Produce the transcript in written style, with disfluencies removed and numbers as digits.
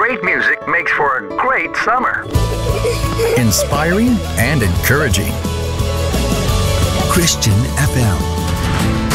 great music makes for a great summer. Inspiring and encouraging. Christian FM.